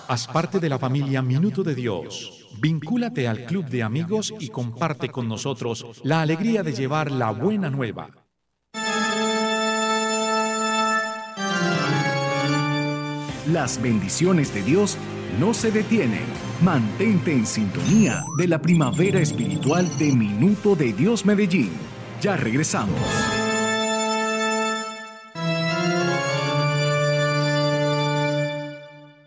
Haz parte de la familia Minuto de Dios. Vincúlate al club de amigos y comparte con nosotros la alegría de llevar la buena nueva. Las bendiciones de Dios no se detienen. Mantente en sintonía de la primavera espiritual de Minuto de Dios Medellín. Ya regresamos.